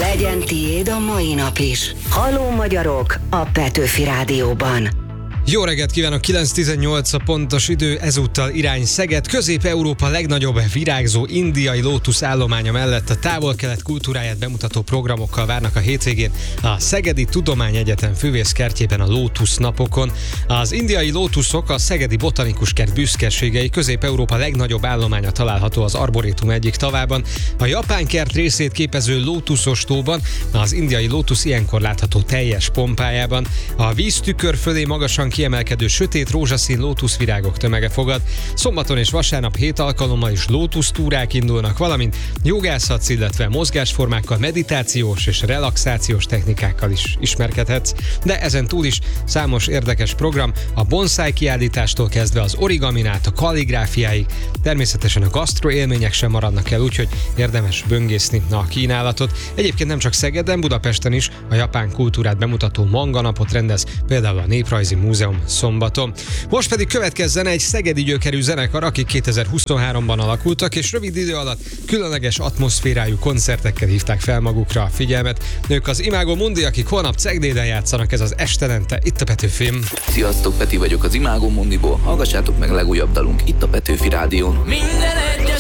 Legyen tiéd a mai nap is. Halló magyarok a Petőfi Rádióban. Jó reggelt kívánok, 9:18 a pontos idő, ezúttal irány Szeged. Közép-Európa legnagyobb virágzó indiai lótusz állománya mellett a távol-kelet kultúráját bemutató programokkal várnak a hétvégén a Szegedi Tudományegyetem Fűvészkertjében a Lótusz napokon. Az indiai lótuszok a Szegedi Botanikus Kert büszkeségei. Közép-Európa legnagyobb állománya található az Arborétum egyik tavában. A japán kert részét képező lótuszos tóban az indiai lótusz ilyenkor látható teljes pompájában. A víztükör fölé magasan kiemelkedő sötét rózsaszín lótuszvirágok tömege fogad. Szombaton és vasárnap 7 alkalommal is lótusztúrák indulnak, valamint jogászatsz, illetve mozgásformákkal, meditációs és relaxációs technikákkal is ismerkedhetsz. De ezen túl is számos érdekes program, a bonszáj kiállítástól kezdve az origamin át a kalligráfiáig. Természetesen a gasztro élmények sem maradnak el, úgyhogy érdemes böngészni a kínálatot. Egyébként nem csak Szegeden, Budapesten is a japán kultúrát bemutató manga napot rendez, például a Néprajzi Múzeum szombaton. Most pedig következzen egy szegedi gyökerű zenekar, akik 2023-ban alakultak, és rövid idő alatt különleges atmoszférájú koncertekkel hívták fel magukra a figyelmet. Ők az Imágo Mundi, akik holnap Cegléden játszanak, ez az Estelente, itt a Petőfin. Sziasztok, Peti vagyok az Imágo Mundiból, hallgassátok meg a legújabb dalunk itt a Petőfi Rádión. Minden egyes